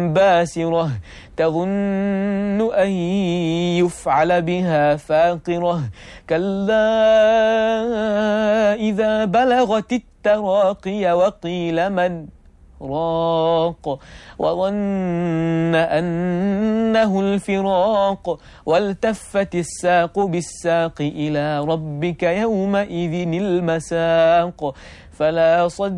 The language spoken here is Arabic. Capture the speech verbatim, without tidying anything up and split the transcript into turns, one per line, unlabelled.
باسرة تظن أن يفعل بها فاقرة كلا إذا بلغت التراقي وقيل من راق وظن أنه الفراق والتفت الساق بالساق إلى ربك يومئذ المساق فلا صد